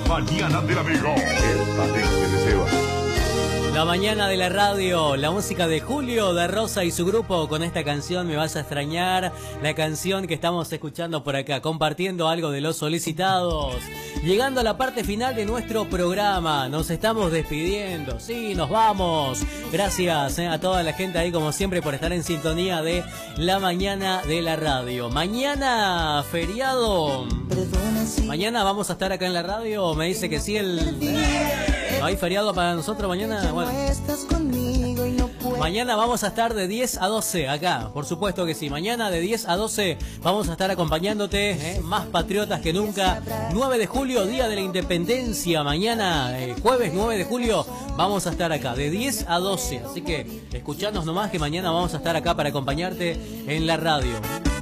mañana de la mejor. Esta te deseo. La mañana de la radio, la música de Julio de Rosa y su grupo con esta canción Me Vas a Extrañar, la canción que estamos escuchando por acá, compartiendo algo de los solicitados. Llegando a la parte final de nuestro programa, nos estamos despidiendo, sí, nos vamos. Gracias a toda la gente ahí como siempre por estar en sintonía de la mañana de la radio. Mañana feriado. Mañana vamos a estar acá en la radio, me dice que sí ¿No hay feriado para nosotros mañana? Bueno. Mañana vamos a estar de 10 a 12 acá, por supuesto que sí. Mañana de 10 a 12 vamos a estar acompañándote, más patriotas que nunca. 9 de julio, Día de la Independencia. Mañana, jueves 9 de julio, vamos a estar acá de 10 a 12. Así que escuchanos nomás que mañana vamos a estar acá para acompañarte en la radio.